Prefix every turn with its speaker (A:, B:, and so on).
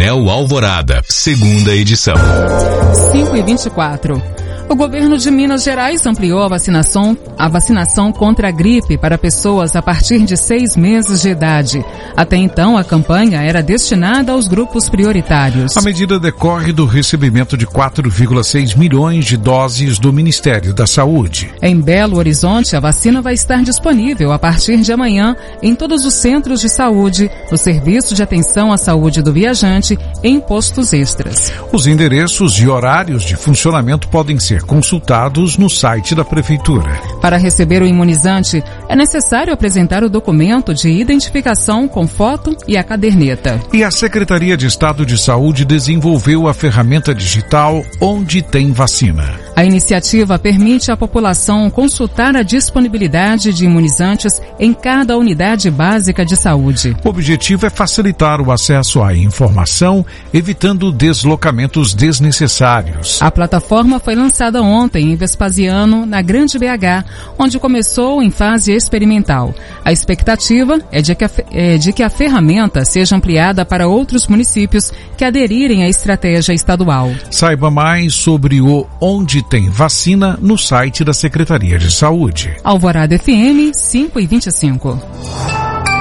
A: Jornal Alvorada, segunda edição.
B: 5h24. O governo de Minas Gerais ampliou a vacinação contra a gripe para pessoas a partir de 6 meses de idade. Até então, a campanha era destinada aos grupos prioritários.
C: A medida decorre do recebimento de 4,6 milhões de doses do Ministério da Saúde.
B: Em Belo Horizonte, a vacina vai estar disponível a partir de amanhã em todos os centros de saúde, no Serviço de Atenção à Saúde do Viajante e em postos extras.
C: Os endereços e horários de funcionamento podem ser consultados no site da Prefeitura.
B: Para receber o imunizante, é necessário apresentar o documento de identificação com foto e a caderneta.
C: E a Secretaria de Estado de Saúde desenvolveu a ferramenta digital Onde Tem Vacina.
B: A iniciativa permite à população consultar a disponibilidade de imunizantes em cada unidade básica de saúde.
C: O objetivo é facilitar o acesso à informação, evitando deslocamentos desnecessários.
B: A plataforma foi lançada ontem em Vespasiano, na Grande BH, onde começou em fase experimental. A expectativa é de que a ferramenta seja ampliada para outros municípios que aderirem à estratégia estadual.
C: Saiba mais sobre o Onde Tem Vacina no site da Secretaria de Saúde.
B: Alvorada FM 5h25.